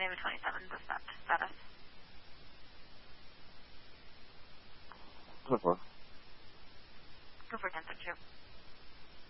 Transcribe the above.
Navy 27 dispatch status. 24. Go for 10-2.